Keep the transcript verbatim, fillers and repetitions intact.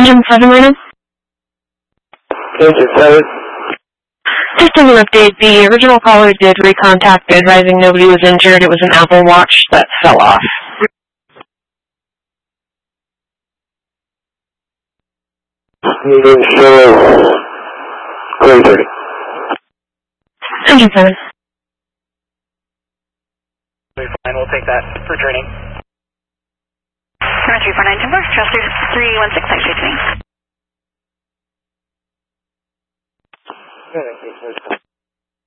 Engine seven, right now? Engine seven. Just an update. The original caller did recontact, advising nobody was injured. It was an Apple Watch that fell off. Engine seven. Great thirty. Engine seven. Fine, we'll take that for training. three four nine Timber, Chester three one six, actually to me. Yeah,